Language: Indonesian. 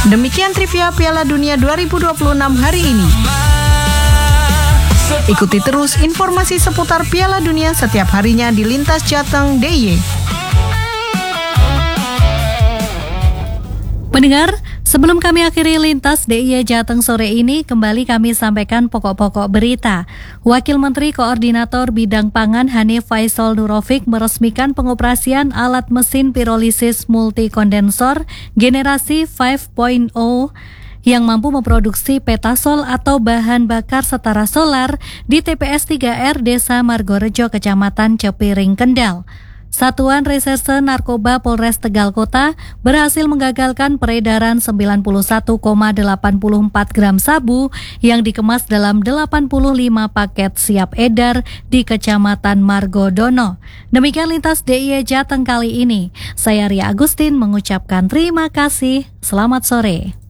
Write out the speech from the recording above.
Demikian trivia Piala Dunia 2026 hari ini. Ikuti terus informasi seputar Piala Dunia setiap harinya di Lintas Jateng DIY. Pendengar, sebelum kami akhiri Lintas DIY Jateng sore ini, kembali kami sampaikan pokok-pokok berita. Wakil Menteri Koordinator Bidang Pangan Hanif Faisal Nurofik meresmikan pengoperasian alat mesin pirolisis multikondensor generasi 5.0 yang mampu memproduksi petasol atau bahan bakar setara solar di TPS 3R Desa Margorejo, Kecamatan Cepiring, Kendal. Satuan Reserse Narkoba Polres Tegal Kota berhasil menggagalkan peredaran 91,84 gram sabu yang dikemas dalam 85 paket siap edar di Kecamatan Margodono. Demikian Lintas DIY Jateng kali ini. Saya Ria Agustin mengucapkan terima kasih. Selamat sore.